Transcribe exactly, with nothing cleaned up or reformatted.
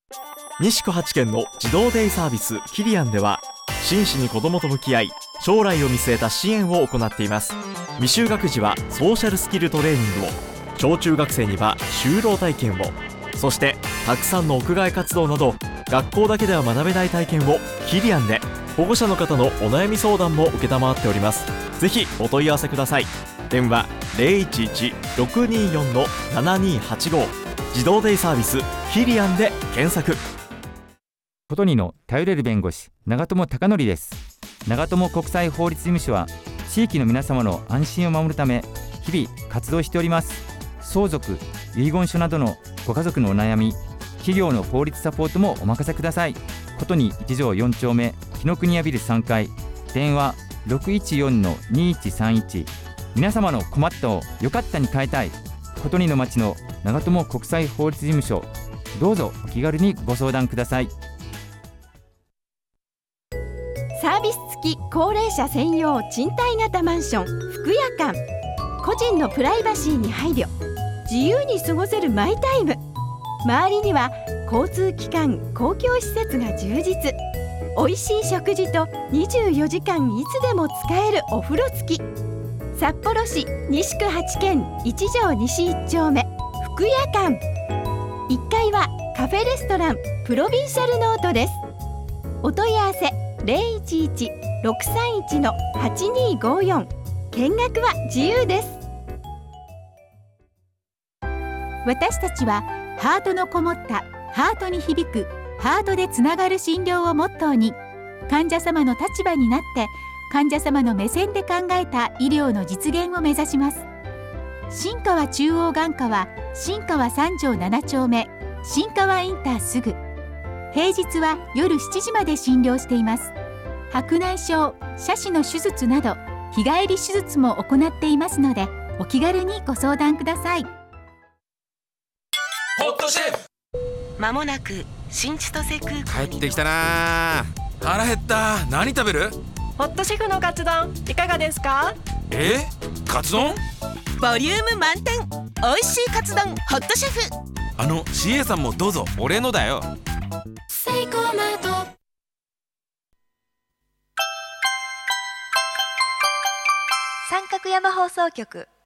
西区はち県の児童デイサービスキリアンでは、真摯に子どもと向き合い将来を見据えた支援を行っています。未就学児はソーシャルスキルトレーニングを、小中学生には就労体験を、そしてたくさんの屋外活動など学校だけでは学べない体験をキリアンで。保護者の方のお悩み相談も承っております。ぜひお問い合わせください。電話 ゼロいちいち ろくによん ななにはちご、児童デイサービスキリアンで検索。 ことにの頼れる弁護士、長友貴則です。長友国際法律事務所は地域の皆様の安心を守るため日々活動しております。相続、遺言書などのご家族のお悩み、企業の法律サポートもお任せください。ことにいち条よん丁目紀ノ国屋ビルさんかい、電話 ろくいちよん にいちさんいち。 皆様の困ったをよかったに変えたい、ことにの町の長友国際法律事務所、どうぞお気軽にご相談ください。 サービス付き高齢者専用賃貸型マンション福屋館。個人のプライバシーに配慮、自由に過ごせるマイタイム。周りには交通機関、公共施設が充実。おいしい食事とにじゅうよじかんいつでも使えるお風呂付き。札幌市西区はち軒いち条西いち丁目福屋館。いっかいはカフェレストランプロビンシャルノートです。お問い合わせ ゼロいちいち ろくさんいち はちにごよん。見学は自由です。 私たちはハートのこもったハートに響くハートでつながる診療をモットーに、患者様の立場になって患者様の目線で考えた医療の実現を目指します。新川中央眼科は新川さん条なな丁目新川インターすぐ。平日は夜しちじまで診療しています。白内障、斜視の手術など日帰り手術も行っていますので、お気軽にご相談ください。 ホットシェフ、 まもなく新千歳空港に帰ってきたな。腹減った。何食べる？ ホットシェフのカツ丼いかがですか？ え？カツ丼？ ボリューム満点、おいしいカツ丼ホットシェフ。 あの シーエー さんもどうぞ。俺のだよ。 セイコーマート。 三角山放送局。